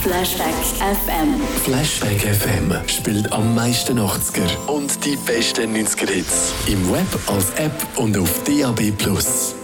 Flashback FM. Flashback FM spielt am meisten 80er und die besten 90er Hits. Im Web, als App und auf DAB+.